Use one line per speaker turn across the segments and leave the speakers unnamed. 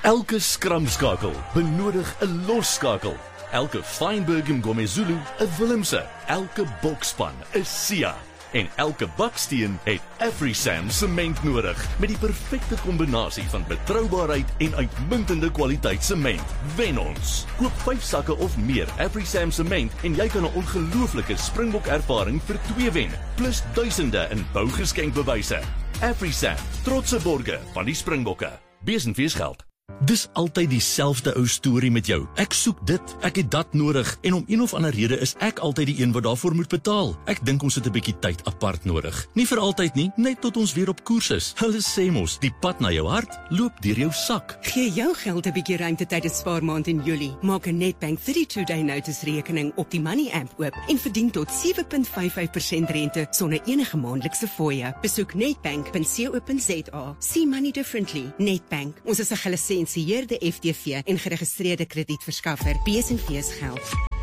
Elke skramskakel benodig 'n losskakel. Elke Feinberg Mngomezulu 'n Willemse. Elke bokspan 'n Sia. En elke baksteen het AfriSam sement nodig met die perfekte kombinasie van betroubaarheid en uitmuntende kwaliteit sement. Wen ons. Koop 5 sakke of meer AfriSam sement en jy kan 'n ongelooflike Springbok ervaring vir 2 wen, plus duisende in bougeskenkbewyse. AfriSam, trotse borge van die Springbokke. Besenfees geld. Dis altyd dieselfde ou storie met jou. Ek soek dit, ek het dat nodig en om een of ander rede is ek altyd die een wat daarvoor moet betaal. Ek dink ons het 'n bietjie tyd apart nodig. Nie vir altyd nie, net tot ons weer op koers is. Hulle sê mos, die pad na jou hart loop deur jou sak.
Gee jou geld 'n bietjie ruimte tydens Spaarmaand in Julie. Maak 'n Nedbank 32-day notice rekening op die Money app oop en verdien tot 7.55% rente sonder enige maandelikse fooie. Besoek nedbank.co.za. See money differently. Nedbank. Ons is 'n gelisensieerde FTV en geregistreerde kredietverskaffer. Besenfees geld.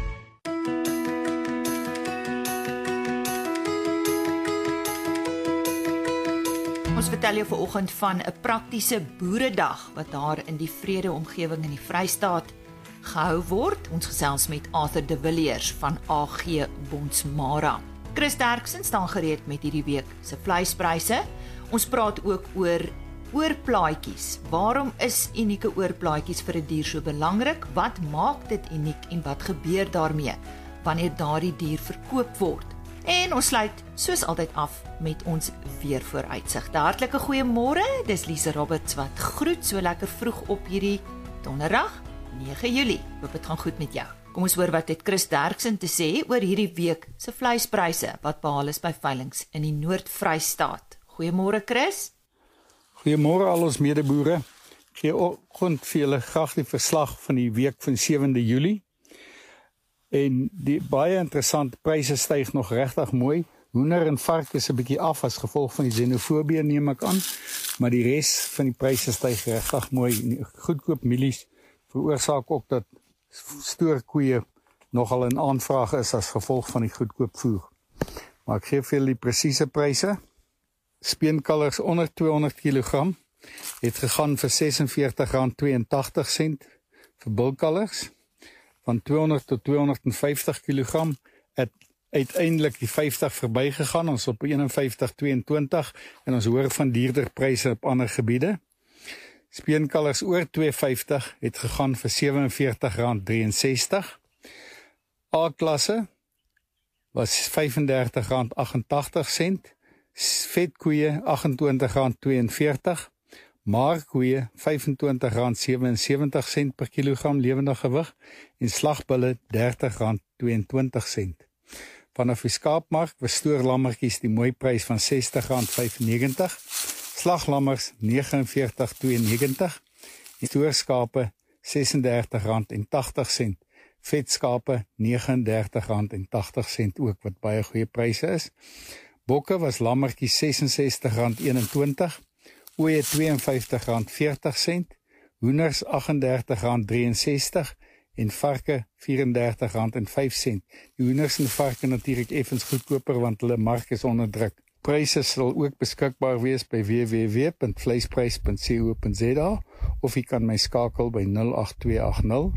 Ons vertel jou vanoggend van 'n praktiese boeredag wat daar in die Vrede omgewing in die Vrystaat gehou word. Ons gesels met Arthur de Villiers van AG Bonsmara. Chris Derksen staan gereed met hierdie week se vleispryse. Ons praat ook oor oorplaatjies. Waarom is unieke oorplaatjies vir 'n dier so belangrik? Wat maak dit uniek en wat gebeur daarmee wanneer daardie dier verkoop word? En ons sluit soos altyd af met ons weervooruitsigte. Hartlike goeiemôre, dis Lise Roberts wat groet so lekker vroeg op hierdie donderdag, 9 Julie. Hoop dit gaan goed met jou. Kom ons hoor wat het Chris Derksen te sê oor hierdie week se vleispryse wat behaal is by veilinge in die Noord-Vrystaat. Goeiemôre Chris.
Goeiemôre al ons medeboere. Ek gee oggend vir julle graag die verslag van die week van 7de Julie. En die baie interessante pryse styg nog regtig mooi. Hoender en vark is 'n bietjie af as gevolg van die xenofobie neem ek aan, maar die res van die pryse styg regtig mooi. Goedkoop mielies veroorsaak ook dat stoorkoeie nogal in aanvraag is as gevolg van die goedkoop voer. Maar ek gee vir julle die presiese pryse. Speenkalvers onder 200 kg het gegaan vir R46.82 vir bulkalvers. Van 200 tot 250 kg het uiteindelik die 50 verbygegaan, ons op 51.22 en ons hoor van dierder pryse op ander gebiede. Speenkalvers oor 250 het gegaan vir R47.63. A-klasse was R35.88. Vetkoeie R28.42, maarkoeie R25.77 per kilogram lewendige gewig en slagbulle R30.22. Vanaf die skaapmark was stoorlammetjies die mooi prys van R60.95, slaglammers R49.92 en stoorskape R36.80, vetskape R39.80 ook wat baie goeie pryse is. Bokke was lammetjies R66.21, ooe R52.40, hoenders R38.63 en varke R34.05. Die hoenders en varke natuurlik effens goedkoper want hulle mark is onder druk. Pryse sal ook beskikbaar wees by www.vleisprys.co.za of jy kan my skakel by 08280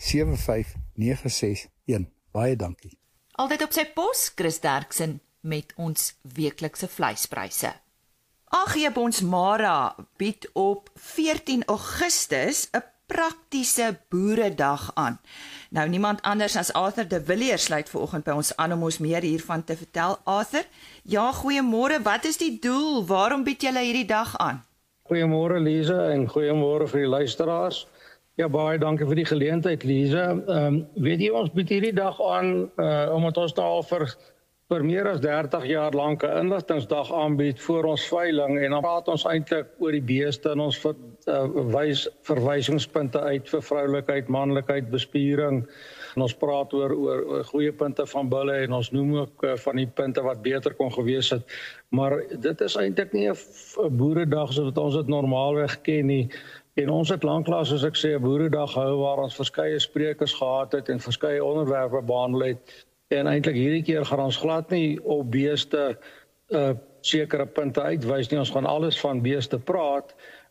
75961. Baie dankie.
Altyd op sy pos, Chris Derksen met ons weeklikse vleispryse. AG Bonsmara bied op 14 Augustus 'n praktiese boeredag aan. Nou niemand anders as Arthur de Villiers sluit vanoggend by ons aan om ons meer hiervan te vertel. Arthur, ja, goeiemôre. Wat is die doel? Waarom bied julle hierdie dag aan?
Goeiemôre Lise en goeiemôre vir die luisteraars. Ja, baie dankie vir die geleentheid Lise. Weet jy, ons bied hierdie dag aan omdat ons nou al vir meer as 30 jaar lank 'n inligtingsdag aanbied voor ons veiling en dan praat ons eintlik oor die beeste en ons verwysingspunte uit vir vroulikheid, manlikheid, bespiering. En ons praat oor goeie punte van bulle en ons noem ook van die punte wat beter kon gewees het. Maar dit is eintlik nie 'n boeredag soos ons dit normaalweg ken nie. En ons het lanklaas, soos ek sê, 'n boeredag gehou waar ons verskeie sprekers gehad het en verskeie onderwerpe behandel het. En eintlik hierdie keer gaan ons glad nie op beeste sekere punte uitwys nie. Ons gaan alles van beeste praat,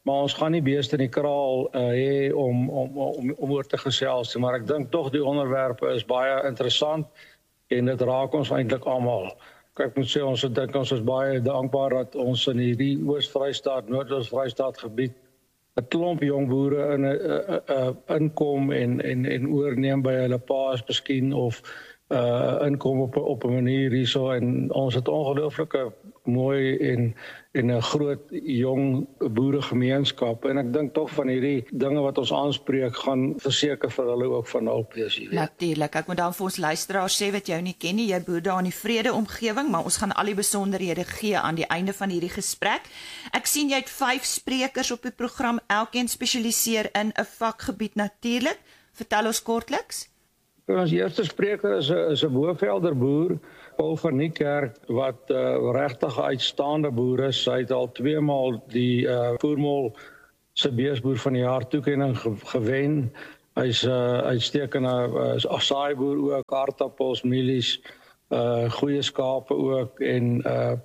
maar ons gaan nie beeste in die kraal hê om oor te gesels, maar ek dink tog die onderwerpe is baie interessant en dit raak ons eintlik almal. Ek moet sê ons is baie dankbaar dat ons in hierdie Oos-Vrystaat, Noord-Oos-Vrystaat gebied 'n klomp jong boere inkom en oorneem by hulle paas miskien of inkom op 'n manier hierso en ons het ongelooflike mooi en 'n groot jong boeregemeenskap en ek dink tog van hierdie dinge wat ons aanspreek gaan verseker vir hulle ook van hulp wees, jy weet.
Natuurlik, ek moet dan vir ons luisteraars sê wat jou nie ken nie, jy boer daar in die Vrede omgewing, maar ons gaan al die besonderhede gee aan die einde van hierdie gesprek. Ek sien jy het 5 sprekers op die program, elkeen spesialiseer in 'n vakgebied natuurlik. Vertel ons kortliks.
Ons eerste spreker is 'n Bovelder boer, Paul van Niekerk, wat regtig uitstaande boer is. Hy het al 2 maal die Voermol se beesboer van die jaar toekenning gewen. Hy's uitstekende saaiboer ook, aardappels, mielies, goeie skape ook en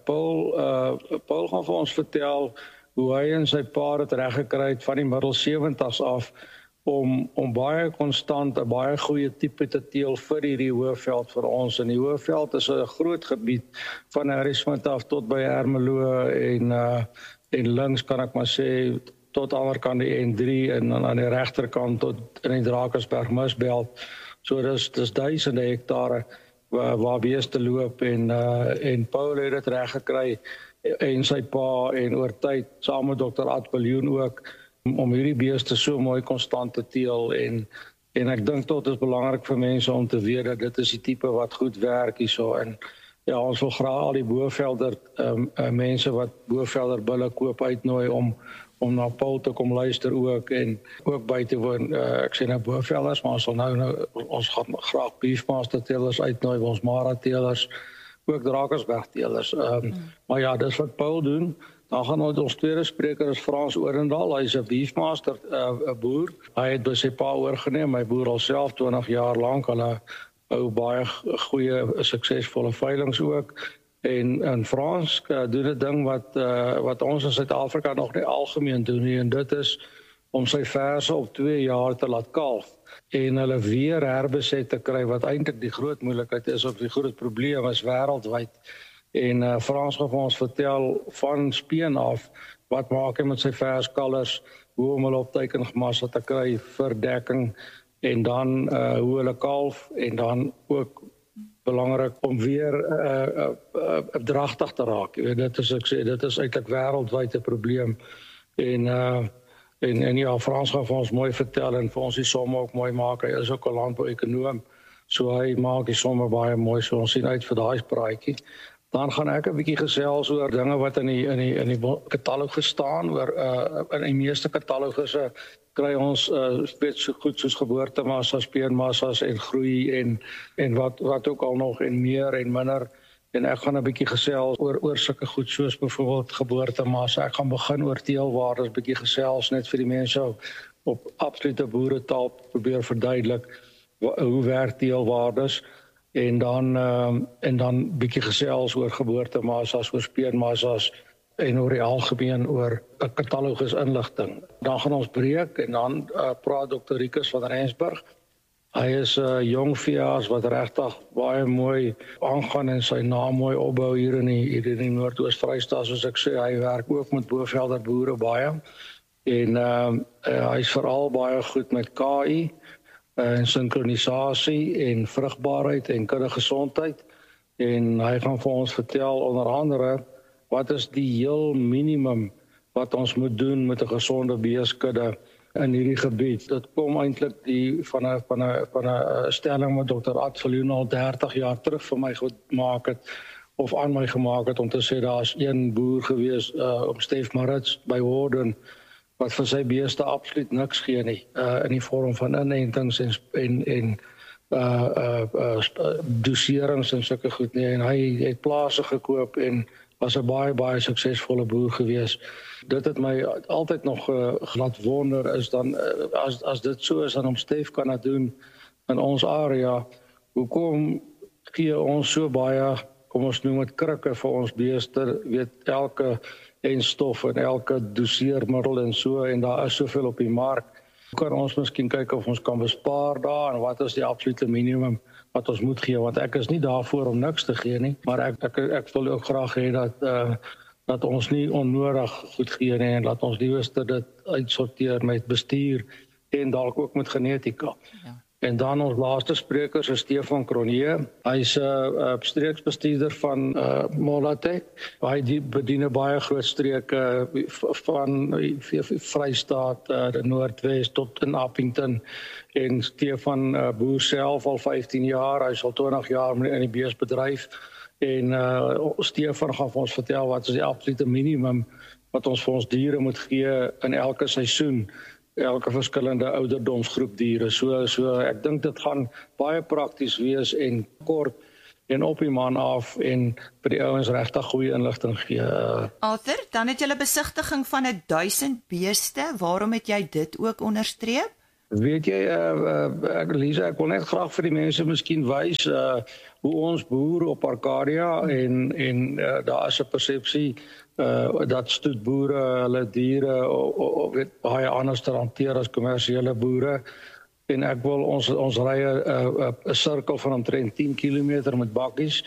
Paul gaan vir ons vertel hoe hy en sy pa het reggekry het van die middel 70s af om baie konstant 'n baie goeie tipe te teel vir hierdie Hoëveld vir ons. En die Hoëveld is 'n groot gebied van Harrismith af tot by Ermelo en links kan ek maar sê tot aanderkant die N3 en dan aan die regterkant tot in die Drakensberg Misbelt. So dis duisende hektare waar beeste loop en Paul het dit reg gekry en sy pa en oor tyd saam met Dr. Ad Viljoen ook om hierdie beeste so mooi konstant te teel en ek dink tot is belangrik vir mense om te weet dat dit is die tipe wat goed werk hierso en ja, ons wil graag al die Bovelder mense wat Bovelder bulle koop uitnooi om na Paul te kom luister ook en ook by te woon. Ek sê nou Bovelders, maar ons sal ons gaan graag Beefmaster teelers uitnooi, ons Mara teelers, ook Drakensberg teelers. Maar ja, dis wat Paul doen. Dan gaan ons tweede spreker is Frans Orendaal. Hy is 'n Beefmaster boer. Hy het by sy pa oorgeneem. Hy boer al self 20 jaar lank. Hulle hou baie goeie suksesvolle veilings ook. En Frans doen 'n ding wat ons in Suid-Afrika nog nie algemeen doen nie en dit is om sy verse op 2 jaar te laat kalf en hulle weer herbeset te kry wat eintlik die groot moeilikheid is of die groot probleem is wêreldwyd. En Frans gaan vir ons vertel van speen af wat maak hy met sy verskalvers, hoe om hulle op teikengemassa te kry vir dekking en dan hoe hulle kalf en dan ook belangrik om weer dragtig te raak. Dit is eintlik wêreldwyd 'n probleem en ja, Frans gaan vir ons mooi vertel en vir ons die somme ook mooi maak. Hy is ook 'n landbouekonoom, so hy maak die somme baie mooi. So ons sien uit vir daai praatjie. Dan gaan ek 'n bietjie gesels oor dinge wat in die katalogus staan, oor in die meeste katalogusse kry ons so goed soos geboortemassas, speenmassas en groei en wat ook al nog en meer en minder. En ek gaan 'n bietjie gesels oor sulke goed soos byvoorbeeld geboortemassa. Ek gaan begin oor teelwaardes bietjie gesels net vir die mense op absolute boeretaal probeer verduidelik hoe werk teelwaardes. En dan bietjie gesels oor geboortemassas, oor speenmassas en oor die algemeen oor 'n katalogus inligting. Dan gaan ons breek en dan praat Dr. Rikus van Rensburg. Hy is 'n jong veearts wat regtig baie mooi aangaan en sy naam mooi opbou hier in die Noord-Oos-Vrystaat, soos ek sê. Hy werk ook met Bovelder boere baie. En hy's veral baie goed met KI en sinkronisasie en vrugbaarheid en kuddegesondheid en hy gaan vir ons vertel onder andere wat is die heel minimum wat ons moet doen met 'n gesonde beeskudde in hierdie gebied. Dit kom eintlik van 'n stelling wat Dr. Ad Viljoen al 30 jaar terug vir my gemaak het of aan my gemaak het om te sê daar's een boer gewees op Stef Marits by Warden wat vir sy beeste absoluut niks gee nie in die vorm van inentings en doserings en sulke goed nie en hy het plase gekoop en was 'n baie suksesvolle boer gewees. Dit het my altyd nog laat wonder is dan as dit so is dan om Stef kan dit doen in ons area, hoekom gee ons so baie, kom ons noem dit krikke vir ons beeste, weet elke en stof en elke doseermiddel en so, en daar is soveel op die mark. Kan ons miskien kyk of ons kan bespaar daar en wat is die absolute minimum wat ons moet gee, want ek is nie daarvoor om niks te gee nie, maar ek wil ook graag hê dat ons nie onnodig goed gee nie en dat ons liewerste dit uitsorteer met bestuur en dalk ook met genetika. Ja. En dan ons laaste spreker is Stefan Cronje. Hy's 'n streeksbestuurder van Molatek. Hy bedien 'n baie groot streke van Vrystaat, die Noordwes tot in Appington. En Stefan boer self al 15 jaar, hy's al 20 jaar in die beesbedryf. En Stefan gaan vir ons vertel wat is die absolute minimum wat ons vir ons diere moet gee in elke seisoen. Elke verskillende ouderdomsgroep diere. So ek dink dit gaan baie prakties wees en kort en op die man af en vir die ouens regtig goeie inligting gee.
Arthur, dan het jy 'n besigtiging van 1000 beeste. Waarom het jy dit ook onderstreep?
Weet jy, Lisa, ek wil net graag vir die mense miskien wys hoe ons boer op Arcadia en daar is 'n persepsie dat stoetboere hulle diere baie anders hanteer as kommersiële boere. En ek wil ons ry 'n sirkel van omtrent 10 km met bakkies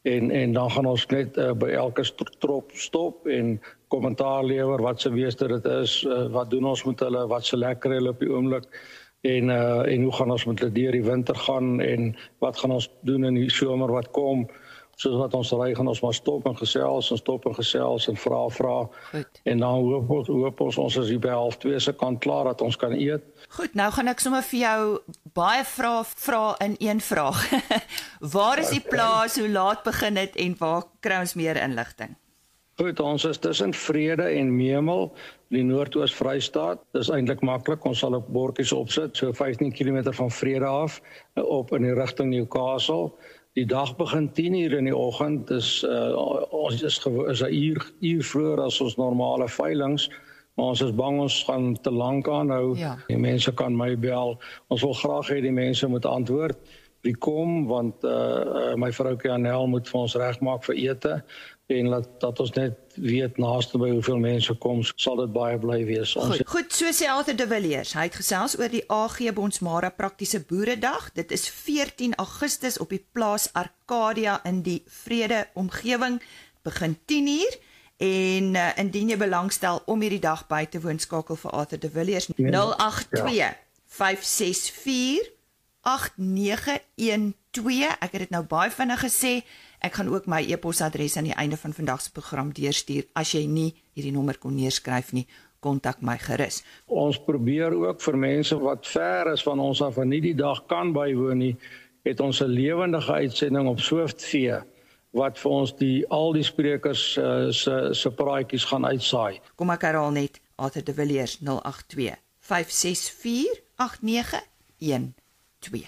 en dan gaan ons net by elke trop stop en kommentaar lewer wat se beeste dit is, wat doen ons met hulle, wat se lekker hulle op die oomblik en hoe gaan ons met hulle deur die winter gaan en wat gaan ons doen in die somer wat kom. Soos wat ons ry gaan ons maar stop en gesels en vra. Goed. En dan hoop ons is hier by 1:30 se kant klaar dat ons kan eet.
Goed, nou gaan ek sommer vir jou baie vra in een vraag. Waar is die plaas, hoe laat begin dit en waar kry ons meer inligting?
Goed, ons is tussen Vrede en Memel, die Noordoos Vrystaat. Dis eintlik maklik, ons sal op bordjies opsit, so 15 km van Vrede af, op in die rigting Newcastle. Die dag begin 10:00 in die oggend, dus ons is 'n uur vroeër as ons normale veilings, maar ons is bang ons gaan te lank aanhou. Ja. Die mense kan my bel. Ons wil graag hê die mense moet antwoord wie kom, want my vroukie Anel moet vir ons regmaak vir ete en dat ons net weet naaste by hoeveel mense kom, sal dit baie bly wees.
Goed, so sê Arthur de Villiers. Hy het gesels oor die AG Bonsmara Praktiese Boeredag. Dit is 14 Augustus op die plaas Arcadia in die Vrede omgewing. Begin 10:00 en indien jy belangstel om hierdie dag by te woon, skakel vir Arthur de Villiers 082 564 8912. Ek het dit nou baie vinnig gesê. Ek gaan ook my e-posadres aan die einde van vandag se program deurstuur. As jy nie hierdie nommer kon neerskryf nie, kontak my gerus.
Ons probeer ook vir mense wat ver is van ons af en nie die dag kan bywoon nie, het ons 'n lewendige uitsending op Swift V wat vir ons al die sprekers se praatjies gaan uitsaai.
Kom ek herhaal net, Arthur de Villiers 082 564 8912.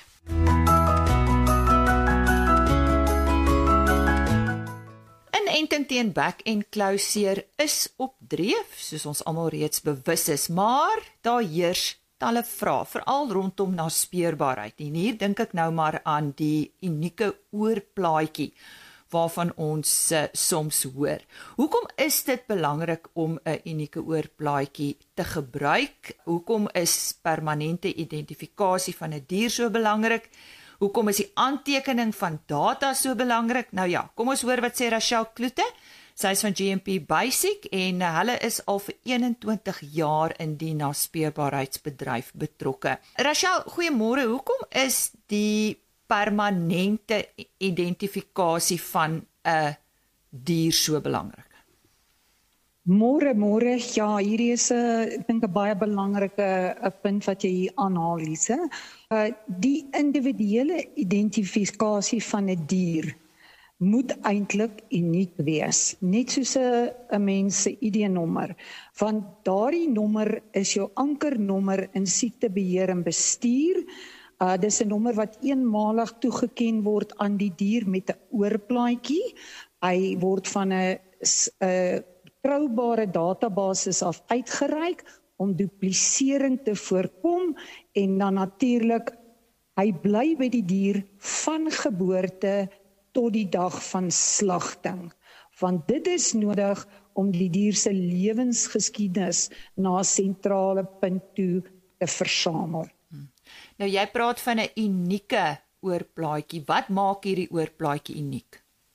Inenting teen bek- en klauseer is op dreef, soos ons almal reeds bewus is, maar daar heers talle vrae, veral rondom naspeurbaarheid. En hier dink ek nou maar aan die unieke oorplaatjie waarvan ons soms hoor. Hoekom is dit belangrik om 'n unieke oorplaatjie te gebruik? Hoekom is permanente identifikasie van 'n dier so belangrik? Hoekom is die aantekening van data so belangrik? Nou ja, kom ons hoor wat sê Rachel Kloete. Sy is van GMP Basic en hulle is al vir 21 jaar in die naspeurbaarheidsbedryf betrokke. Rachel, goeiemôre. Hoekom is die permanente identifikasie van 'n dier so belangrik?
Môre, ja, hierdie is ek dink 'n baie belangrike punt wat jy hier aanhaal, Lise. Die individuele identifikasie van 'n dier moet eintlik uniek wees, net soos 'n mens se ID-nommer, want daardie nommer is jou ankernommer in siektebeheer en bestuur. Dis 'n nommer wat eenmalig toegeken word aan die dier met 'n oorplaatjie. Hy word van 'n betroubare databasis af uitgereik om duplisering te voorkom en dan natuurlik hy bly by die dier van geboorte tot die dag van slagting. Want dit is nodig om die dier se lewensgeskiedenis na 'n sentrale punt toe te versamel.
Nou jy praat van 'n unieke oorplaatjie. Wat maak hierdie oorplaatjie uniek?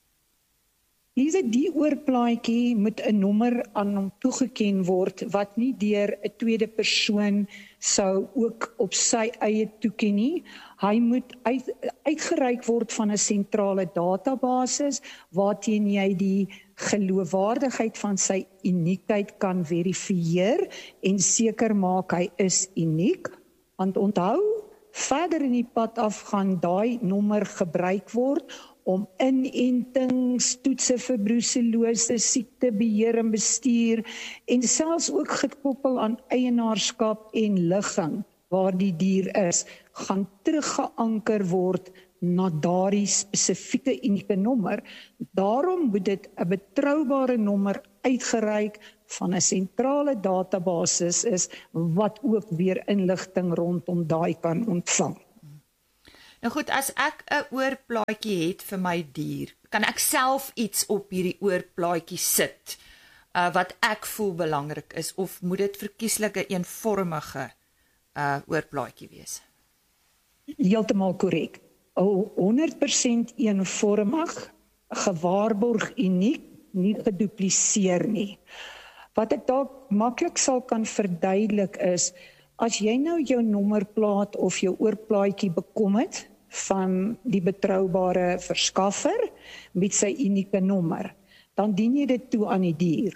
Die oorplaatjie moet 'n nommer aan hom toegeken word wat nie deur 'n tweede persoon sou ook op sy eie toeken nie. Hy moet uitgereik word van 'n sentrale database waarteen jy die geloofwaardigheid van sy uniekheid kan verifieer en seker maak hy is uniek. Want onthou, verder in die pad af gaan daai nommer gebruik word om inentings, toetse vir bruselose, siektebeheer en bestuur en selfs ook gekoppel aan eienaarskap en ligging waar die dier is, gaan teruggeanker word na daardie spesifieke unieke nommer. Daarom moet dit 'n betroubare nommer uitgereik van 'n sentrale database is wat ook weer inligting rondom daai kan ontvang.
Nou goed, as ek 'n oorplaatjie het vir my dier, kan ek self iets op hierdie oorplaatjie sit wat ek voel belangrik is, of moet dit verkieslik 'n eenvormige oorplaatjie wees?
Heeltemal korrek. 100% eenvormig, gewaarborg uniek, nie gedupliseer nie. Wat ek dalk maklik sal kan verduidelik is, as jy nou jou nommerplaat of jou oorplaatjie bekom het van die betroubare verskaffer met sy unieke nommer, dan dien jy dit toe aan die dier.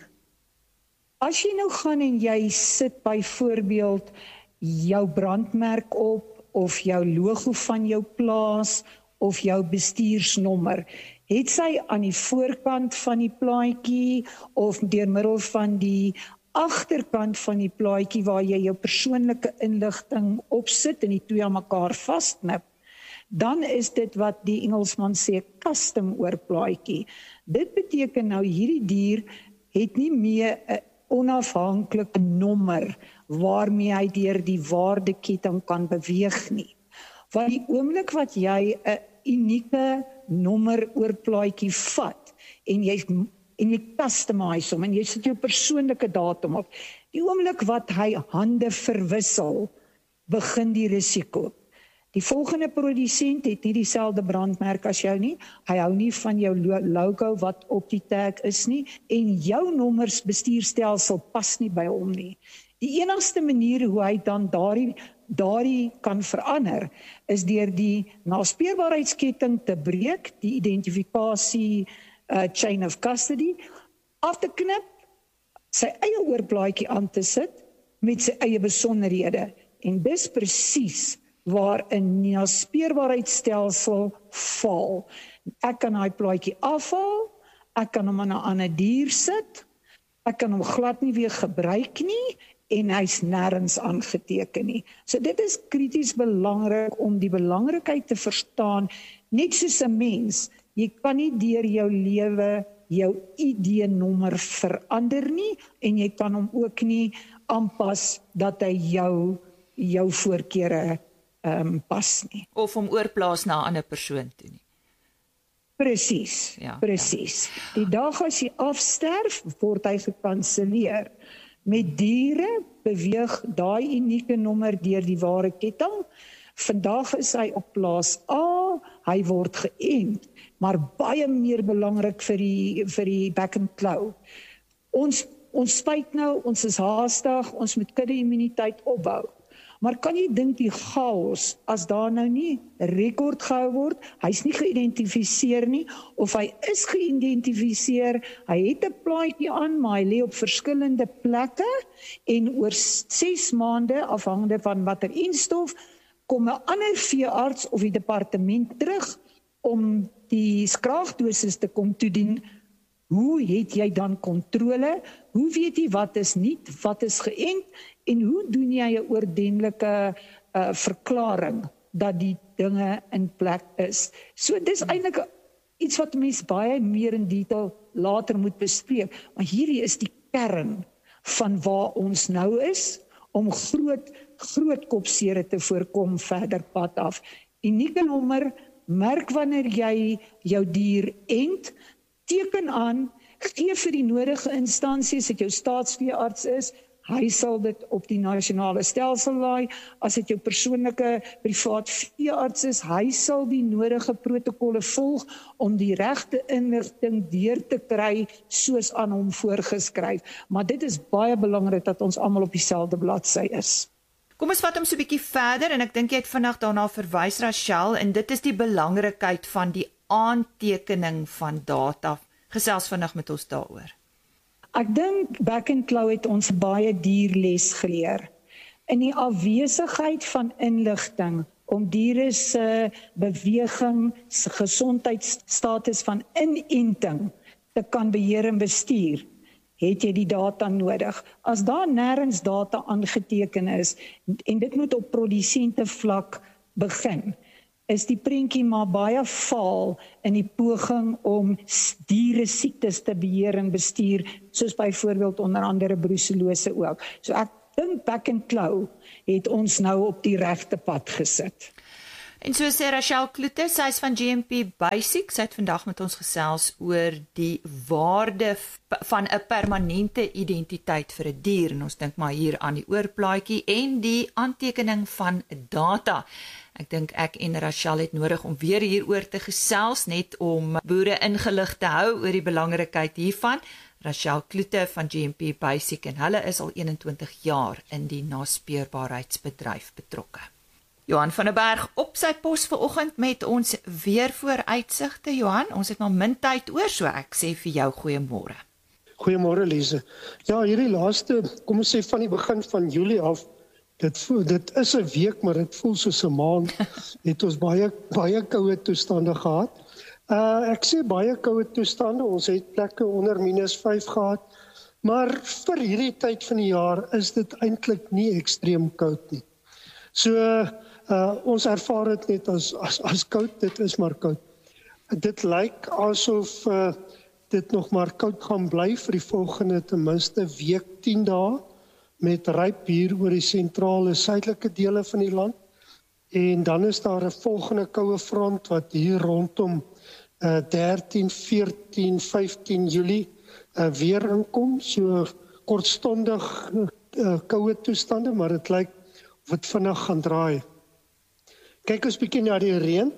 As jy nou gaan en jy sit byvoorbeeld jou brandmerk op of jou logo van jou plaas of jou bestuursnommer, het sy aan die voorkant van die plaatjie of deur middel van die agterkant van die plaatjie waar jy jou persoonlike inligting opsit en die twee aan mekaar vasknip, dan is dit wat die Engelsman sê custom oorplaatjie. Dit beteken nou hierdie dier het nie meer 'n onafhanklike nommer waarmee hy deur die waardeketting kan beweeg nie. Want die oomblik wat jy 'n unieke nommer oorplaatjie vat en jy customise hom en jy sit jou persoonlike datum op, die oomblik wat hy hande verwissel, begin die risiko. Die volgende produsent het nie dieselfde brandmerk as jou nie, hy hou nie van jou logo wat op die tag is nie, en jou nommers bestuurstelsel pas nie by hom nie. Die enigste manier hoe hy dan daardie kan verander, is deur die naspeurbaarheidsketting te breek, die identifikasie chain of custody, af te knip, sy eie oorplaatjie aan te sit, met sy eie besonderhede. En dis presies waar 'n naspeurbaarheidstelsel val. Ek kan daai plaatjie afhaal, ek kan hom aan 'n ander dier sit, ek kan hom glad nie weer gebruik nie, en hy's nêrens aangeteken nie. So dit is krities belangrik om die belangrikheid te verstaan, net soos 'n mens, jy kan nie deur jou lewe jou ID-nommer verander nie, en jy kan hom ook nie aanpas dat hy jou voorkeure pas nie.
Of hom oorplaas na 'n ander persoon toe nie.
Presies, presies. Die dag as jy afsterf, word hy gekanselleer. Met diere beweeg daai unieke nommer deur die ware ketting. Vandag is hy op plaas A, hy word geënt, maar baie meer belangrik vir die back and claw. Ons spyt nou, ons is haastig, ons moet kudde-immuniteit opbou. Maar kan jy dink die chaos, as daar nou nie rekord gehou word, hy's nie geïdentifiseer nie, of hy is geïdentifiseer, hy het 'n plaatjie aan, maar hy lê op verskillende plekke, en oor 6 maande, afhangende van watter enstof, kom 'n ander veearts of die departement terug, om die skraagdosis te kom toedien. Hoe het jy dan kontrole? Hoe weet jy wat is nie, wat is geënt, en hoe doen jy 'n oordentlike verklaring dat die dinge in plek is? So dis eintlik iets wat mense baie meer in detail later moet bespreek, maar hierdie is die kern van waar ons nou is, om groot kopsere te voorkom verder pad af. Unieke nommer, merk wanneer jy jou dier ent, teken aan, gee vir die nodige instansies, dat jou staatsveearts is, hy sal dit op die nasionale stelsel laai. As dit jou persoonlike privaat veearts is, hy sal die nodige protokolle volg om die regte inligting deur te kry soos aan hom voorgeskryf. Maar dit is baie belangrik dat ons almal op dieselfde bladsy is.
Kom ons vat hom so 'n bietjie verder en ek dink jy het vandag daarna verwys, Rachel, en dit is die belangrikheid van die aantekening van data. Gesels vandag met ons daaroor.
Ek dink Back and Claw het ons baie dierles geleer. In die afwesigheid van inligting om diere se beweging, se gesondheidsstatus van inenting te kan beheer en bestuur, het jy die data nodig. As daar nêrens data aangeteken is, en dit moet op produsente vlak begin, is die prentjie maar baie vaal in die poging om diere siektes te beheer en bestuur, soos byvoorbeeld onder andere brucellose ook. So ek dink Back and Claw het ons nou op die regte pad gesit.
En so sê Rachel Kloete, sy is van GMP Basic, sy het vandag met ons gesels oor die waarde van 'n permanente identiteit vir 'n dier, en ons dink maar hier aan die oorplaatjie en die aantekening van data. Ek dink ek en Rachel het nodig om weer hieroor te gesels, net om boere ingelig te hou oor die belangrikheid hiervan. Rachel Kloete van GMP Basic, en hulle is al 21 jaar in die naspeurbaarheidsbedryf betrokke. Johan van der Berg op sy pos vanoggend met ons weer vooruitsigte. Johan, ons het maar min tyd oor, so ek sê vir jou goeiemôre.
Goeiemôre Lise. Ja, hierdie laaste, kom ons sê van die begin van Julie af, dit is 'n week, maar dit voel soos 'n maand. Het ons baie koue toestande gehad. Ek sê baie koue toestande, ons het plekke onder -5 gehad, maar vir hierdie tyd van die jaar is dit eintlik nie ekstreem koud nie. So ons ervaar dit net as koud, dit is maar koud. Dit lyk asof dit nog maar koud gaan bly vir die volgende ten minste week, 10 dae, met ryp hier oor die sentrale suidelike dele van die land. En dan is daar 'n volgende koue front wat hier rondom 13, 14, 15 Julie weer inkom. So kortstondig koue toestande, maar dit lyk of dit vinnig gaan draai. Kyk ons bietjie na die reën.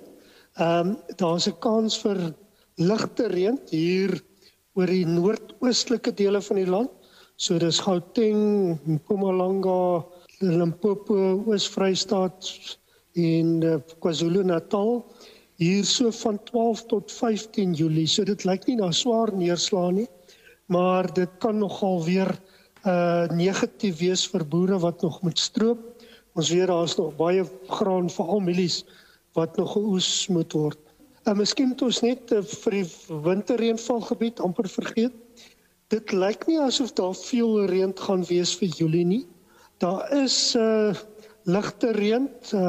Daar's 'n kans vir ligte reën hier oor die noordoostelike dele van die land. So dis Gauteng, Mpumalanga, Limpopo, Oos-Vrystaat en KwaZulu-Natal. Hier so van 12 tot 15 Julie. So dit lyk nie na swaar neerslae nie, maar dit kan nogal weer negatief wees vir boere wat nog moet stroop. Ons weet daar is nog baie graan, veral mielies, wat nog geoes moet word. Miskien moet ons net vir die winterreënvalgebied amper vergeet. Dit lyk nie asof daar veel reën gaan wees vir Julie nie. Daar is ligte reën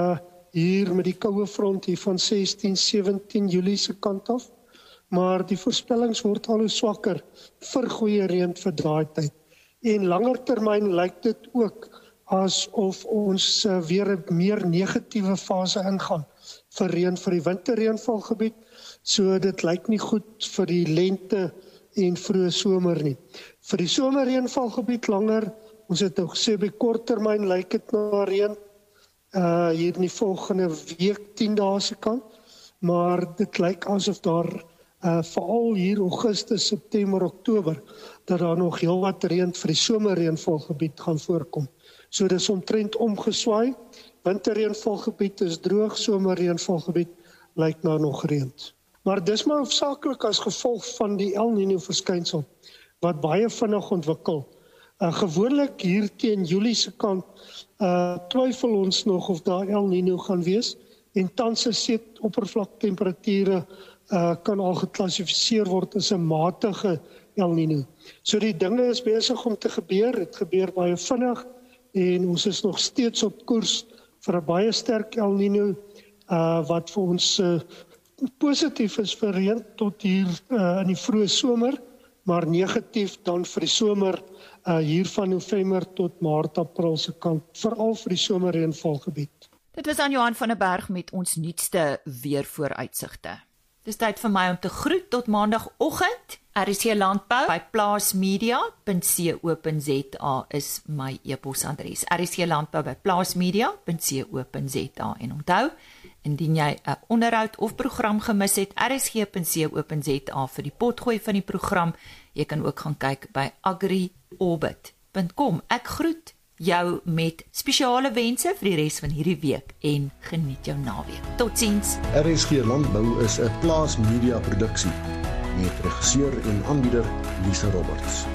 hier met die koue front hier van 16, 17 Julie se kant af, maar die voorspellings word al hoe swakker vir goeie reën vir daai tyd. En langer termyn lyk dit ook asof ons weer 'n meer negatiewe fase ingaan vir reën vir die winterreënvalgebied. So dit lyk nie goed vir die lente en vroeë somer nie. Vir die somerreënvalgebied langer, ons het nou gesê by kort termyn lyk dit na reën hier in die volgende week 10 dae se kant, maar dit lyk asof daar veral hier Augustus, September, Oktober dat daar nog heelwat reën vir die somerreënvalgebied gaan voorkom. So dis omtrent omgeswaai. Winterreënvalgebied is droog, somerreënvalgebied lyk na nog reën. Maar dis maar hoofsaaklik as gevolg van die El Niño verskynsel wat baie vinnig ontwikkel. Gewoonlik hier teen Julie se kant twyfel ons nog of daar El Niño gaan wees en tans is oppervlaktemperature kan al geklassifiseer word as 'n matige El Niño. So die dinge is besig om te gebeur, dit gebeur baie vinnig en ons is nog steeds op koers vir 'n baie sterk El Niño wat vir ons positief is vir reën tot hier in die vroeë somer, maar negatief dan vir die somer hier van November tot Maart, April se kant, veral vir die somerreënvalgebied.
Dit was aan Johan van der Berg met ons nuutste weervooruitsigte. Dis tyd vir my om te groet tot maandagooggend. RSG Landbou by plaasmedia.co.za is my e-posadres. RSG Landbou by plaasmedia.co.za. En onthou, indien jy 'n onderhoud of program gemis het, rsg.co.za vir die potgooi van die program. Jy kan ook gaan kyk by agriorbit.com. Ek groet jou met spesiale wense vir die res van hierdie week en geniet jou naweek. Totsiens.
RSG Landbou is 'n plaasmedia produksie met regisseur en aanbieder Lisa Roberts.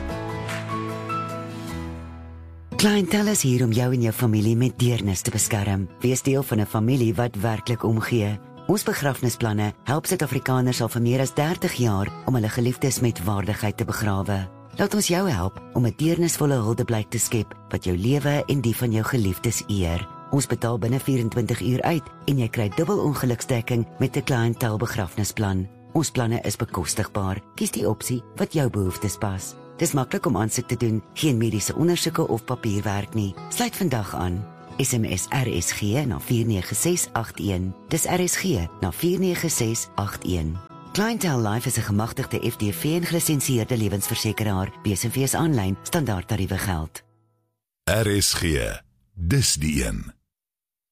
Clientele is hier om jou en jou familie met deernis te beskerm. Wees deel van 'n familie wat werklik omgee. Ons begrafnisplanne help Suid-Afrikaners al vir meer as 30 jaar om hulle geliefdes met waardigheid te begrawe. Laat ons jou help om 'n deernisvolle huldeblyk te skep wat jou lewe en die van jou geliefdes eer. Ons betaal binne 24 uur uit en jy kry dubbel ongeluksdekking met 'n clientele begrafnisplan. Ons planne is bekostigbaar. Kies die opsie wat jou behoeftes pas. Dis maklik om aansoek te doen, geen mediese ondersoeke of papierwerk nie. Sluit vandag aan. SMS RSG na 49681. Dis RSG na 49681. Clientele Life is 'n gemagtigde FDV en gelisensieerde lewensversekeraar. BSV is aanlyn, standaard tariewe geld.
RSG, dis die een.